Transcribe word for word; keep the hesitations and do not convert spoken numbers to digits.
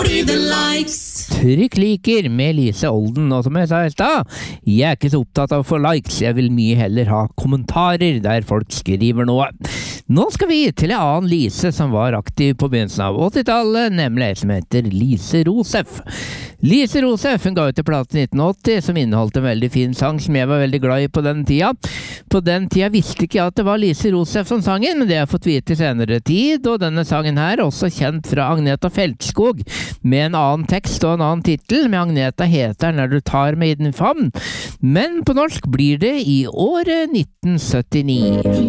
fordi det likes. Trykk liker med Lise Olden, og som jeg sa i stad, jeg er ikke så opptatt av å få likes, jeg vil mye heller ha kommentarer der folk skriver noe. Nå skal vi til en annen Lise som var aktiv på begynnelsen av åttitallet, nemlig en som heter Lise Rosef. Lise Rosef, hun ga ut en plate i nitten åtti som inneholdt en veldig fin sang som jeg var veldig glad i på den tida. På den tida visste ikke jeg at det var Lise Rosef som sangen, men det har jeg fått vite i senere tid, og denne sangen her er også kjent fra Agneta Feltskog, med en annen tekst og en annen titel. Med Agneta heter Når du tar meg i din favn, men på norsk blir det I året nitten syttini.